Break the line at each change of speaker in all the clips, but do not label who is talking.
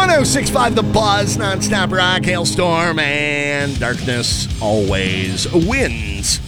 106.5 The Buzz, non-stop rock, hailstorm, and darkness always wins.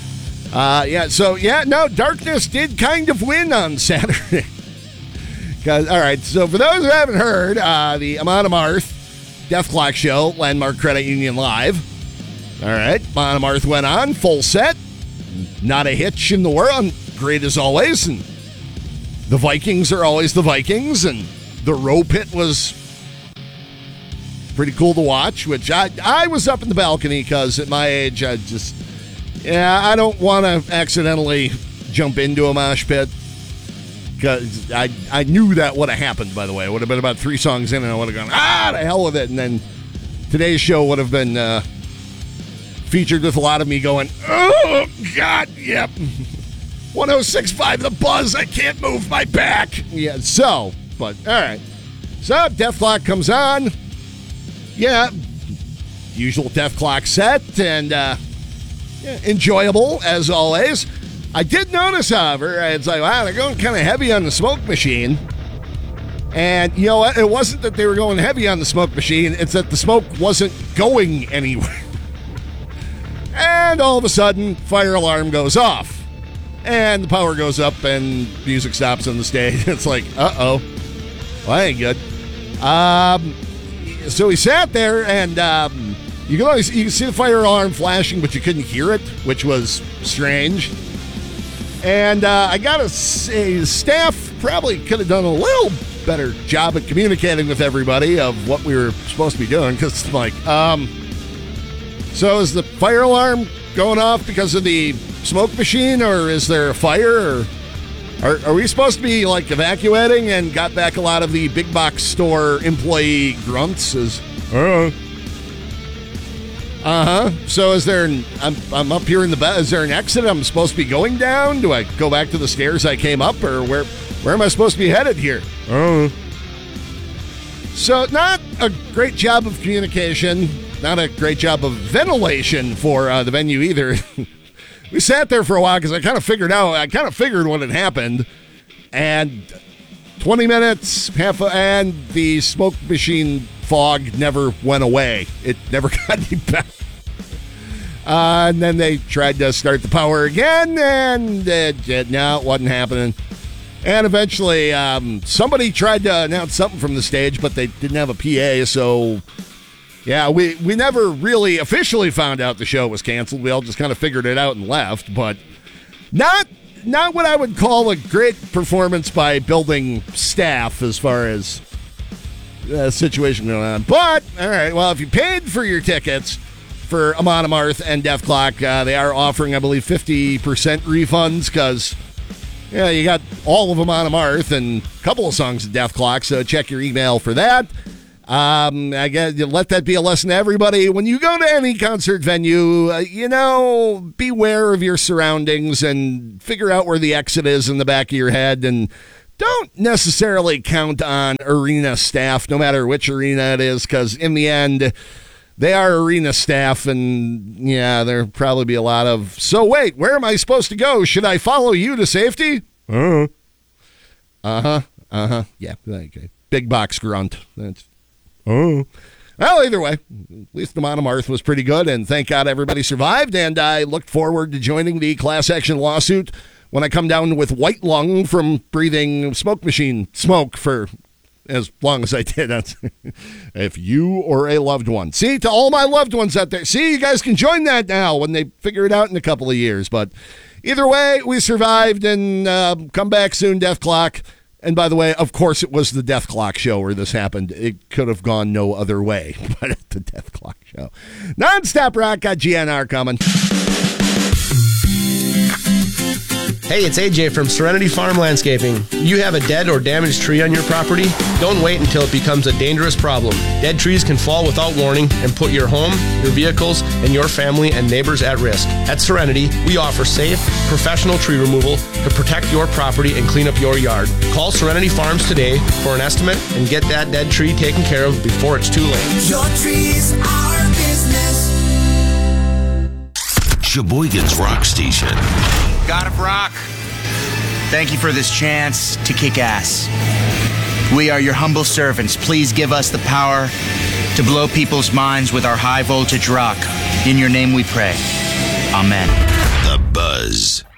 Darkness did kind of win on Saturday. All right, so for those who haven't heard, the Amon Amarth Dethklok show, Landmark Credit Union Live. All right, Amon Amarth went on, full set, not a hitch in the world, great as always, and the Vikings are always the Vikings, and the Row Pit was pretty cool to watch, which I was up in the balcony because at my age, I don't want to accidentally jump into a mosh pit because I knew that would have happened, by the way. It would have been about 3 songs in and I would have gone, to hell with it. And then today's show would have been featured with a lot of me going, oh, God, yep. 106.5 The Buzz, I can't move my back. Yeah, all right. So Dethklok comes on. Yeah, usual Dethklok set, and enjoyable as always. I did notice, however, it's like, wow, they're going kind of heavy on the smoke machine. And you know what? It wasn't that they were going heavy on the smoke machine, it's that the smoke wasn't going anywhere. And all of a sudden, fire alarm goes off. And the power goes up, and music stops on the stage. It's like, uh-oh. Well, that ain't good. So he sat there, and you can see the fire alarm flashing, but you couldn't hear it, which was strange. And I gotta say, staff probably could have done a little better job at communicating with everybody of what we were supposed to be doing, because it's like, so is the fire alarm going off because of the smoke machine, or is there a fire, or are we supposed to be like evacuating? And got back a lot of the big box store employee grunts. So is there? I'm up here in the bed. Is there an exit I'm supposed to be going down? Do I go back to the stairs I came up, or where am I supposed to be headed here? So not a great job of communication. Not a great job of ventilation for the venue either. We sat there for a while because I kind of figured what had happened. And 20 minutes, and the smoke machine fog never went away. It never got any better. And then they tried to start the power again, and it wasn't happening. And eventually, somebody tried to announce something from the stage, but they didn't have a PA, so... Yeah, we never really officially found out the show was canceled. We all just kind of figured it out and left, but not what I would call a great performance by building staff as far as the situation going on. But, all right, well, if you paid for your tickets for Amon Amarth and Dethklok, they are offering, I believe, 50% refunds because, you got all of Amon Amarth and a couple of songs of Dethklok, so check your email for that. I guess let that be a lesson to everybody. When you go to any concert venue, beware of your surroundings and figure out where the exit is in the back of your head. And don't necessarily count on arena staff, no matter which arena it is, because in the end, they are arena staff. And there'll probably be a lot of, so wait, where am I supposed to go? Should I follow you to safety? Yeah, okay. Big box grunt. That's... Well, either way, at least the Amon Amarth was pretty good, and thank God everybody survived, and I look forward to joining the class action lawsuit when I come down with white lung from breathing smoke machine smoke for as long as I did. If you or a loved one. See, to all my loved ones out there, see, you guys can join that now when they figure it out in a couple of years, but either way, we survived, and come back soon, Dethklok. And by the way, of course, it was the Dethklok show where this happened. It could have gone no other way, but at the Dethklok show. Non-stop rock, got GNR coming.
Hey, it's AJ from Serenity Farm Landscaping. You have a dead or damaged tree on your property? Don't wait until it becomes a dangerous problem. Dead trees can fall without warning and put your home, your vehicles, and your family and neighbors at risk. At Serenity, we offer safe, professional tree removal to protect your property and clean up your yard. Call Serenity Farms today for an estimate and get that dead tree taken care of before it's too late.
Your trees, our business.
Sheboygan's Rock Station.
God of Rock, thank you for this chance to kick ass. We are your humble servants. Please give us the power to blow people's minds with our high voltage rock. In your name we pray. Amen.
The Buzz.